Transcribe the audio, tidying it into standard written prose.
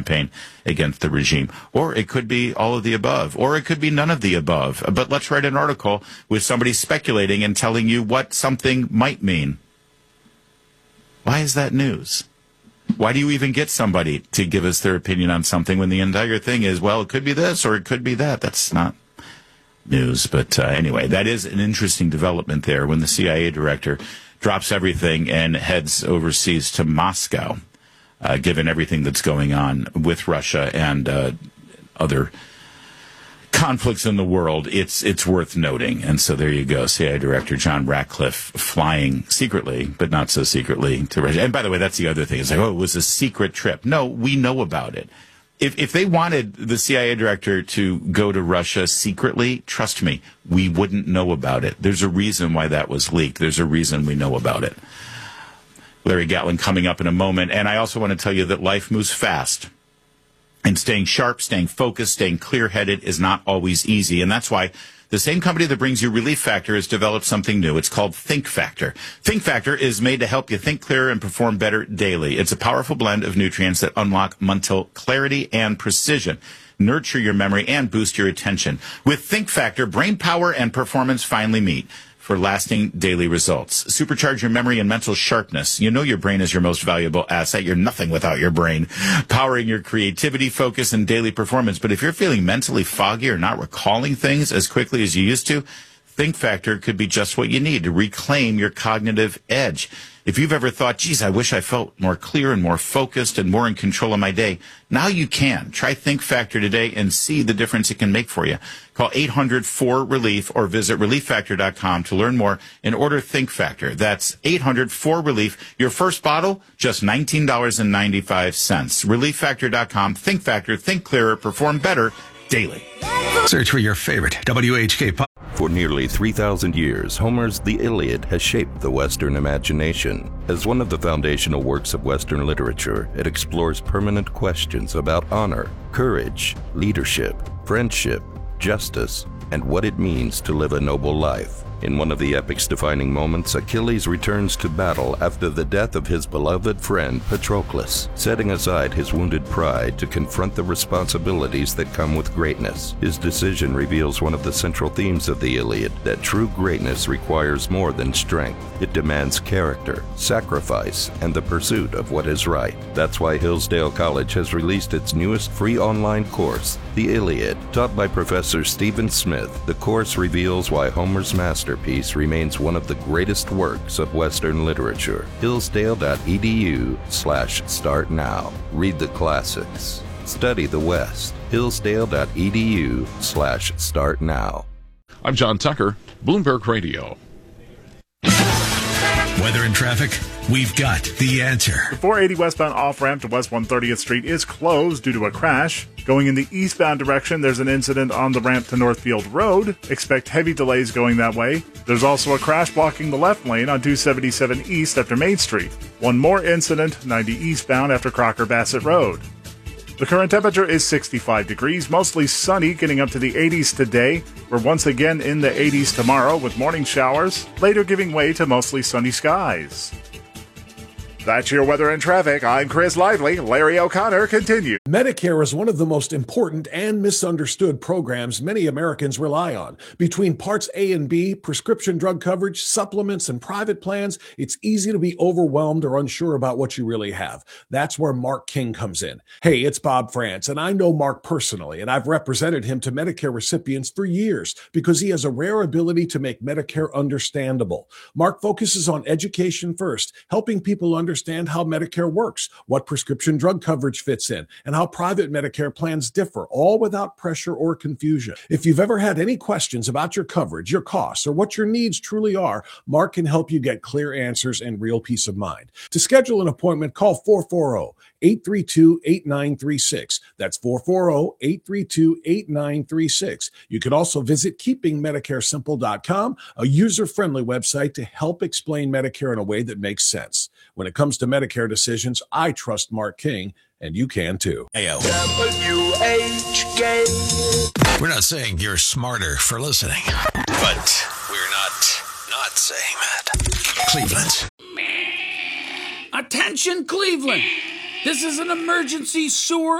campaign against the regime. Or it could be all of the above. Or it could be none of the above. But let's write an article with somebody speculating and telling you what something might mean. Why is that news? Why do you even get somebody to give us their opinion on something when the entire thing is, well, it could be this or it could be that? That's not news. But anyway, that is an interesting development there when the CIA director drops everything and heads overseas to Moscow, given everything that's going on with Russia and other conflicts in the world. It's worth noting. And so there you go. CIA Director John Ratcliffe flying secretly, but not so secretly, to Russia. And by the way, that's the other thing. It's like, oh, it was a secret trip. No, we know about it. If they wanted the CIA director to go to Russia secretly, trust me, we wouldn't know about it. There's a reason why that was leaked. There's a reason we know about it. Larry Gatlin coming up in a moment. And I also want to tell you that life moves fast. And staying sharp, staying focused, staying clear-headed is not always easy. And that's why the same company that brings you Relief Factor has developed something new. It's called Think Factor. Think Factor is made to help you think clearer and perform better daily. It's a powerful blend of nutrients that unlock mental clarity and precision, nurture your memory, and boost your attention. With Think Factor, brain power and performance finally meet for lasting daily results. Supercharge your memory and mental sharpness. You know your brain is your most valuable asset. You're nothing without your brain. Powering your creativity, focus, and daily performance. But if you're feeling mentally foggy or not recalling things as quickly as you used to, Think Factor could be just what you need to reclaim your cognitive edge. If you've ever thought, geez, I wish I felt more clear and more focused and more in control of my day, now you can. Try Think Factor today and see the difference it can make for you. Call 800-4RELIEF or visit ReliefFactor.com to learn more and order Think Factor. That's 800-4RELIEF. Your first bottle, just $19.95. ReliefFactor.com. Think Factor. Think clearer. Perform better daily. Search for your favorite WHK pop. For nearly 3,000 years, Homer's The Iliad has shaped the Western imagination. As one of the foundational works of Western literature, it explores permanent questions about honor, courage, leadership, friendship, justice, and what it means to live a noble life. In one of the epic's defining moments, Achilles returns to battle after the death of his beloved friend Patroclus, setting aside his wounded pride to confront the responsibilities that come with greatness. His decision reveals one of the central themes of the Iliad, that true greatness requires more than strength. It demands character, sacrifice, and the pursuit of what is right. That's why Hillsdale College has released its newest free online course, The Iliad. Taught by Professor Stephen Smith, the course reveals why Homer's masterpiece remains one of the greatest works of Western literature. Hillsdale.edu/start now. Read the classics. Study the West. Hillsdale.edu/start now. I'm John Tucker, Bloomberg Radio. Weather and traffic, we've got the answer. The 480 westbound off-ramp to West 130th Street is closed due to a crash. Going in the eastbound direction, there's an incident on the ramp to Northfield Road. Expect heavy delays going that way. There's also a crash blocking the left lane on 277 East after Main Street. One more incident, 90 eastbound after Crocker-Bassett Road. The current temperature is 65 degrees, mostly sunny, getting up to the 80s today. We're once again in the 80s tomorrow with morning showers, later giving way to mostly sunny skies. That's your weather and traffic. I'm Chris Lively. Larry O'Connor continues. Medicare is one of the most important and misunderstood programs many Americans rely on. Between Parts A and B, prescription drug coverage, supplements, and private plans, it's easy to be overwhelmed or unsure about what you really have. That's where Mark King comes in. Hey, it's Bob France, and I know Mark personally, and I've represented him to Medicare recipients for years because he has a rare ability to make Medicare understandable. Mark focuses on education first, helping people understand how Medicare works, what prescription drug coverage fits in, and how private Medicare plans differ, all without pressure or confusion. If you've ever had any questions about your coverage, your costs, or what your needs truly are, Mark can help you get clear answers and real peace of mind. To schedule an appointment, call 440-832-8936. That's 440-832-8936. You can also visit keepingmedicaresimple.com, a user-friendly website to help explain Medicare in a way that makes sense. When it comes to Medicare decisions, I trust Mark King, and you can too. WHK. We're not saying you're smarter for listening, but we're not saying that. Cleveland. Attention, Cleveland! This is an emergency sewer